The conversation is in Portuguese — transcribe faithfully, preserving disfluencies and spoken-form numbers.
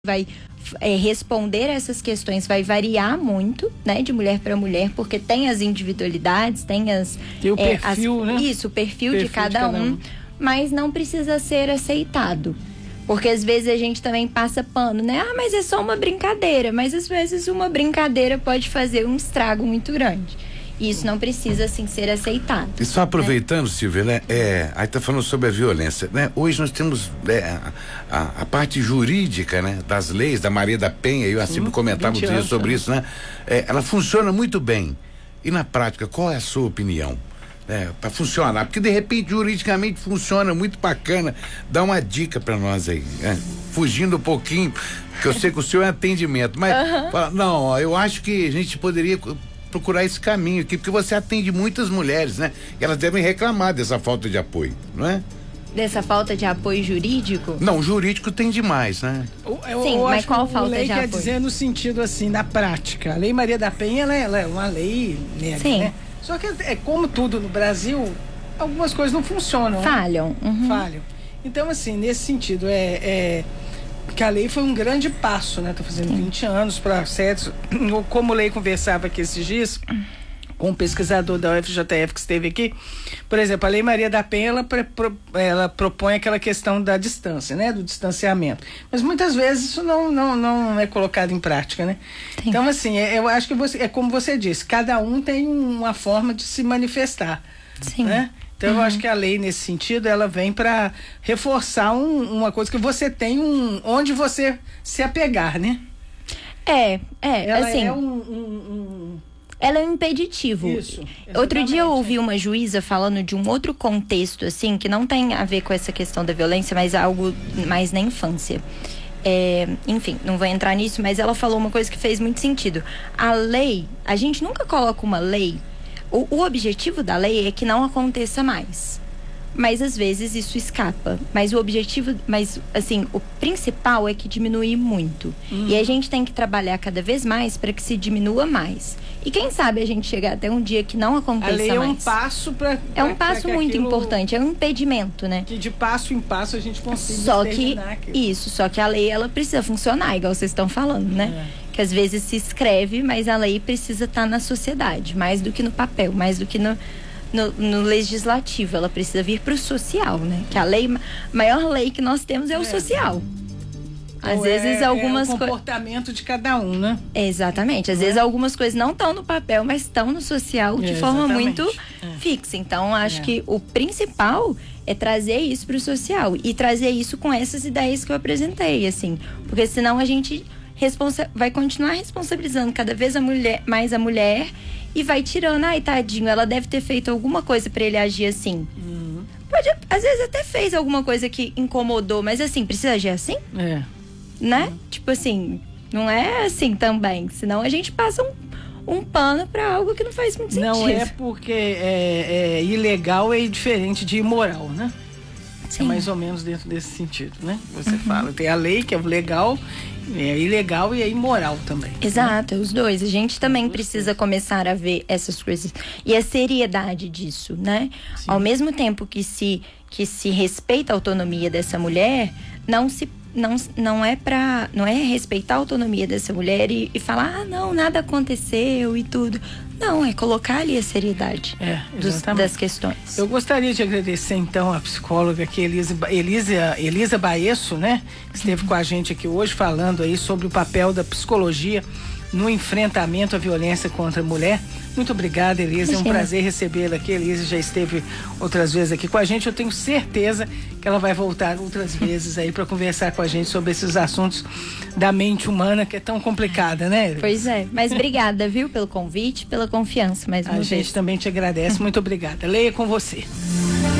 vai é, responder essas questões vai variar muito, né, de mulher para mulher, porque tem as individualidades, tem as... Tem o é, perfil, as, né? Isso, o perfil, perfil de, cada de cada um, um, mas não precisa ser aceitado. Porque às vezes a gente também passa pano, né? Ah, mas é só uma brincadeira. Mas às vezes uma brincadeira pode fazer um estrago muito grande. E isso não precisa, assim, ser aceitado. E só aproveitando, né? Silvia, né? É, aí tá falando sobre a violência, né? Hoje nós temos é, a, a parte jurídica, né? Das leis, da Maria da Penha, eu e a Silvia comentávamos anos, sobre né? isso, né? É, ela funciona muito bem. E na prática, qual é a sua opinião? É, para funcionar, porque de repente juridicamente funciona muito bacana. Dá uma dica para nós aí, né? Fugindo um pouquinho, que eu sei que o seu é atendimento, mas uhum. fala, não, eu acho que a gente poderia procurar esse caminho aqui, porque você atende muitas mulheres, né? E elas devem reclamar dessa falta de apoio, não é? Dessa falta de apoio jurídico? Não, jurídico tem demais, né? Eu, eu, Sim, eu mas acho qual que falta lei de quer apoio? dizer no sentido assim, na prática. A Lei Maria da Penha, ela é, ela é uma lei negra, Sim. né? Só que é como tudo no Brasil, algumas coisas não funcionam. Falham. Né? Uhum. Falham. Então, assim, nesse sentido, é, é que a lei foi um grande passo, né? Tá fazendo Sim. vinte anos para certos. Como a lei conversava aqui esses dias com um pesquisador da U F J F que esteve aqui, por exemplo, a Lei Maria da Penha, ela, pro, ela propõe aquela questão da distância, né? Do distanciamento. Mas muitas vezes isso não, não, não é colocado em prática, né? Sim. Então, assim, é, eu acho que você, é como você disse, cada um tem uma forma de se manifestar. Sim. Né? Então, uhum. eu acho que a lei, nesse sentido, ela vem para reforçar um, uma coisa que você tem um, onde você se apegar, né? É, é, ela assim... é um... um, um Ela é um impeditivo. Isso, outro dia eu ouvi uma juíza falando de um outro contexto, assim, que não tem a ver com essa questão da violência, mas algo mais na infância. É, enfim, não vou entrar nisso, mas ela falou uma coisa que fez muito sentido. A lei, a gente nunca coloca uma lei, o, o objetivo da lei é que não aconteça mais. Mas às vezes isso escapa. Mas o objetivo, mas assim, o principal é que diminui muito. Uhum. E a gente tem que trabalhar cada vez mais para que se diminua mais. E quem sabe a gente chegar até um dia que não aconteça mais. A lei é um passo para... É um passo muito importante, é um impedimento, né? Que de passo em passo a gente consiga só que aquilo. Isso, só que a lei, ela precisa funcionar, igual vocês estão falando, né? É. Que às vezes se escreve, mas a lei precisa estar na sociedade, mais do que no papel, mais do que no... No, no legislativo, ela precisa vir para o social, né? Que a lei, a maior lei que nós temos é o é. social. Às Ou vezes é, algumas coisas... É o comportamento co... de cada um, né? Exatamente. Às não vezes é? algumas coisas não estão no papel, mas estão no social de é, forma muito é. fixa. Então, acho é. que o principal é trazer isso para o social. E trazer isso com essas ideias que eu apresentei, assim. Porque senão a gente responsa... vai continuar responsabilizando cada vez a mulher, mais a mulher... E vai tirando, ai, tadinho, ela deve ter feito alguma coisa pra ele agir assim. Uhum. Pode, às vezes até fez alguma coisa que incomodou, mas assim, precisa agir assim? É. Né? Uhum. Tipo assim, não é assim também. Senão a gente passa um, um pano pra algo que não faz muito sentido. Não é porque é, é ilegal é diferente de imoral, né? Sim. É mais ou menos dentro desse sentido, né? Você uhum. fala, tem a lei que é legal, é ilegal e é imoral também. Exato, né? Os dois. A gente também precisa começar a ver essas coisas. E a seriedade disso, né? Sim. Ao mesmo tempo que se, que se respeita a autonomia dessa mulher, não se Não, não é pra, não é respeitar a autonomia dessa mulher e, e falar, ah, não, nada aconteceu e tudo. Não, é colocar ali a seriedade é, dos, das questões. Eu gostaria de agradecer, então, a psicóloga aqui, Elisa, Elisa, Elisa Baesso, né? Que esteve uhum. com a gente aqui hoje falando aí sobre o papel da psicologia no enfrentamento à violência contra a mulher. Muito obrigada, Elisa. É um prazer recebê-la aqui. A Elisa já esteve outras vezes aqui com a gente. Eu tenho certeza que ela vai voltar outras vezes aí para conversar com a gente sobre esses assuntos da mente humana, que é tão complicada, né, Elisa? Pois é. Mas obrigada, viu, pelo convite, pela confiança mais uma a vez. A gente também te agradece. Muito obrigada. Leia com você.